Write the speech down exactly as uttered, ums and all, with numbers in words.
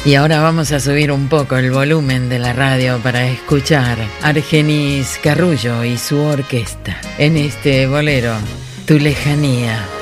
Y ahora vamos a subir un poco el volumen de la radio para escuchar Argenis Carrullo y su orquesta en este bolero, Tu lejanía.